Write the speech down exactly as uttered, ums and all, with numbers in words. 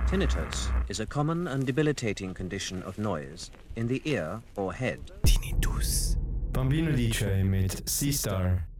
Tinnitus is a common and debilitating condition of noise in the ear or head. Tinnitus. Bambino D J mit C-Star.